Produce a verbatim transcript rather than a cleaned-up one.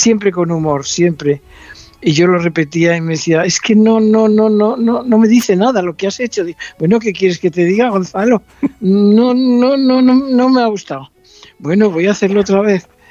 siempre con humor, siempre. Y yo lo repetía y me decía, es que no, no, no, no, no, no me dice nada lo que has hecho. Digo, bueno, ¿qué quieres que te diga, Gonzalo? No, no, no, no, no me ha gustado. Bueno, voy a hacerlo otra vez.